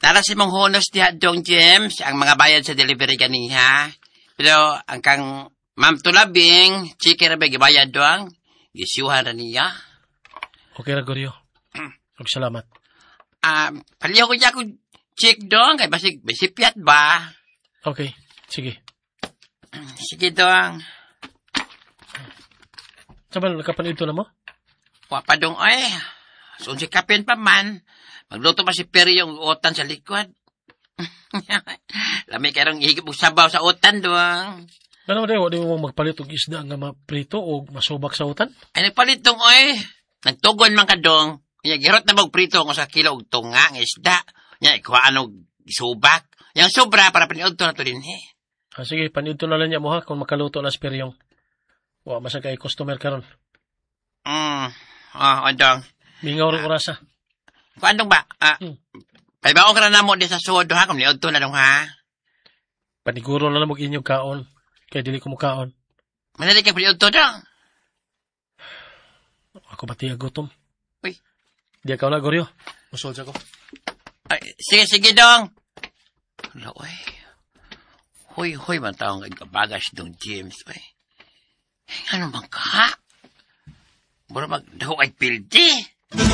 Tara si mong honos diha dong, James, ang mga bayad sa delivery ganiha. Pero ang kang Ma'am Tulabing, chike ra ba gibayad doang? Gisyuhan ra niya. Okay ra, Goryo. Salamat. Paliw ko niya kung check dong, kay basig piat ba? Okay, sige. Sige dong. Sabal, nakapanito na mo? Wapa dong, oy. So, si kapin pa man. Magluto pa si Peri yung utan sa likod. Lami karong higip og sabaw sa utan dong. Ano di mo magpalit og isda nga maprito o masubak sa utan? Ay, nagpalit dong, oy. Nagtugon man ka dong. Kaya girot na mag-prito ko sa kilo og tunga ng isda. Kaya ikuha ano subak. Yang sobra para paniod to na to din eh. Sige, panito na lang niya mo ha kung makaluto na speryong. Wa masag kay customer karon. Andong. Mingaw rin orasa. Kuandong ba? Paibaon ka na mo din sa suod ha kung niod to na dong ha. Paniguro na lang mo inyong kaon. Kaya dili ko mo kaon. Manali ka paniod to dong. Ako ba tiya gutom? Uy. Di ikaw na, Goryo. Musol siya ko. Sige dong. Hala, uy. Hoy, man taong kabagas dong, James, uy. Ano bang ka? Mura magdaho kay pildi.